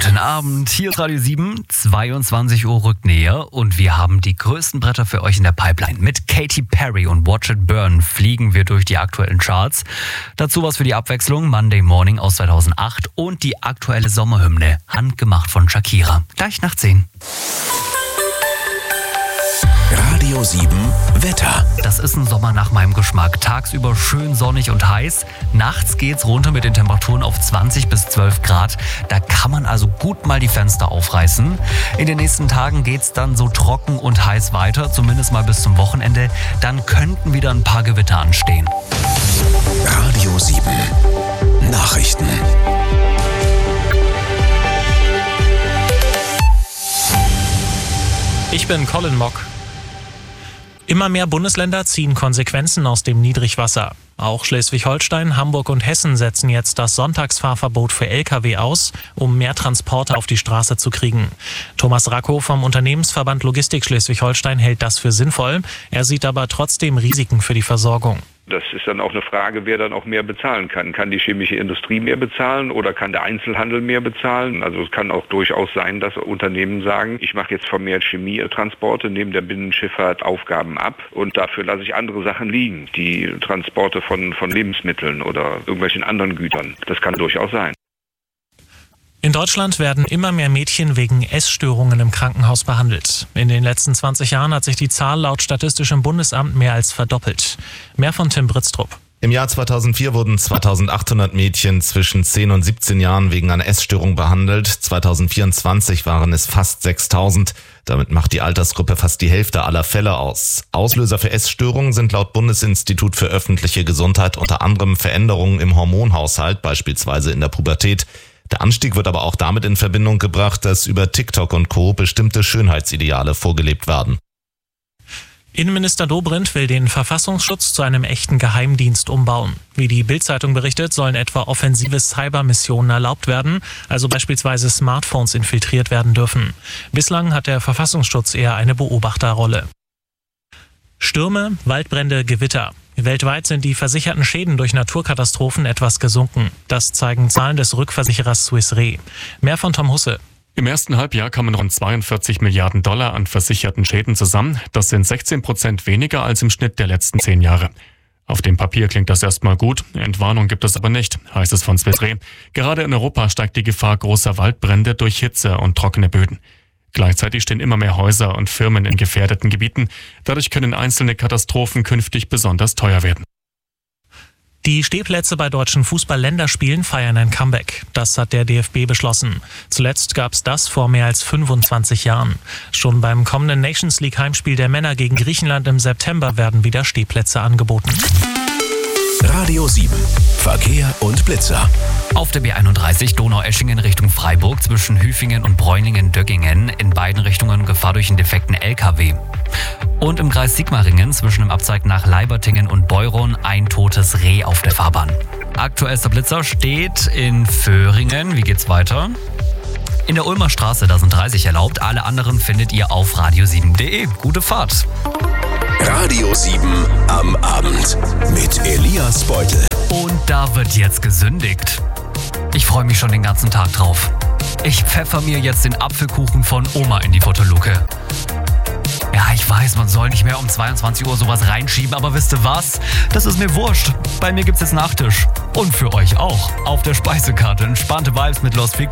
Guten Abend, hier ist Radio 7, 22 Uhr rückt näher und wir haben die größten Bretter für euch in der Pipeline. Mit Katy Perry und Watch It Burn fliegen wir durch die aktuellen Charts. Dazu was für die Abwechslung, Monday Morning aus 2008 und die aktuelle Sommerhymne, handgemacht von Shakira. Gleich nach 10. Radio 7 Wetter. Das ist ein Sommer nach meinem Geschmack. Tagsüber schön sonnig und heiß. Nachts geht's runter mit den Temperaturen auf 20 bis 12 Grad. Da kann man also gut mal die Fenster aufreißen. In den nächsten Tagen geht's dann so trocken und heiß weiter, zumindest mal bis zum Wochenende. Dann könnten wieder ein paar Gewitter anstehen. Radio 7 Nachrichten. Ich bin Colin Mock. Immer mehr Bundesländer ziehen Konsequenzen aus dem Niedrigwasser. Auch Schleswig-Holstein, Hamburg und Hessen setzen jetzt das Sonntagsfahrverbot für Lkw aus, um mehr Transporte auf die Straße zu kriegen. Thomas Racco vom Unternehmensverband Logistik Schleswig-Holstein hält das für sinnvoll. Er sieht aber trotzdem Risiken für die Versorgung. Das ist dann auch eine Frage, wer dann auch mehr bezahlen kann. Kann die chemische Industrie mehr bezahlen oder kann der Einzelhandel mehr bezahlen? Also es kann auch durchaus sein, dass Unternehmen sagen, ich mache jetzt vermehrt Chemietransporte, nehme der Binnenschifffahrt Aufgaben ab und dafür lasse ich andere Sachen liegen, die Transporte von Lebensmitteln oder irgendwelchen anderen Gütern. Das kann durchaus sein. In Deutschland werden immer mehr Mädchen wegen Essstörungen im Krankenhaus behandelt. In den letzten 20 Jahren hat sich die Zahl laut Statistischem Bundesamt mehr als verdoppelt. Mehr von Tim Britztrup. Im Jahr 2004 wurden 2800 Mädchen zwischen 10 und 17 Jahren wegen einer Essstörung behandelt. 2024 waren es fast 6000. Damit macht die Altersgruppe fast die Hälfte aller Fälle aus. Auslöser für Essstörungen sind laut Bundesinstitut für öffentliche Gesundheit unter anderem Veränderungen im Hormonhaushalt, beispielsweise in der Pubertät. Der Anstieg wird aber auch damit in Verbindung gebracht, dass über TikTok und Co. bestimmte Schönheitsideale vorgelebt werden. Innenminister Dobrindt will den Verfassungsschutz zu einem echten Geheimdienst umbauen. Wie die Bild-Zeitung berichtet, sollen etwa offensive Cybermissionen erlaubt werden, also beispielsweise Smartphones infiltriert werden dürfen. Bislang hat der Verfassungsschutz eher eine Beobachterrolle. Stürme, Waldbrände, Gewitter. Weltweit sind die versicherten Schäden durch Naturkatastrophen etwas gesunken. Das zeigen Zahlen des Rückversicherers Swiss Re. Mehr von Tom Husse. Im ersten Halbjahr kamen rund 42 Milliarden Dollar an versicherten Schäden zusammen. Das sind 16% weniger als im Schnitt der letzten 10 Jahre. Auf dem Papier klingt das erstmal gut, Entwarnung gibt es aber nicht, heißt es von Swiss Re. Gerade in Europa steigt die Gefahr großer Waldbrände durch Hitze und trockene Böden. Gleichzeitig stehen immer mehr Häuser und Firmen in gefährdeten Gebieten. Dadurch können einzelne Katastrophen künftig besonders teuer werden. Die Stehplätze bei deutschen Fußball-Länderspielen feiern ein Comeback. Das hat der DFB beschlossen. Zuletzt gab es das vor mehr als 25 Jahren. Schon beim kommenden Nations League Heimspiel der Männer gegen Griechenland im September werden wieder Stehplätze angeboten. Radio 7 Verkehr und Blitzer. Auf der B31 Donaueschingen Richtung Freiburg zwischen Hüfingen und Bräuningen-Döggingen. In beiden Richtungen Gefahr durch einen defekten LKW. Und im Kreis Sigmaringen zwischen dem Abzweig nach Leibertingen und Beuron ein totes Reh auf der Fahrbahn. Aktuellster Blitzer steht in Föhringen. Wie geht's weiter? In der Ulmer Straße, da sind 30 erlaubt. Alle anderen findet ihr auf radio7.de. Gute Fahrt. Radio 7 am Abend mit Elias Beutel. Und da wird jetzt gesündigt. Ich freue mich schon den ganzen Tag drauf. Ich pfeffer mir jetzt den Apfelkuchen von Oma in die Futterluke. Ja, ich weiß, man soll nicht mehr um 22 Uhr sowas reinschieben, aber wisst ihr was? Das ist mir wurscht. Bei mir gibt's jetzt Nachtisch. Und für euch auch. Auf der Speisekarte entspannte Vibes mit Lost Fig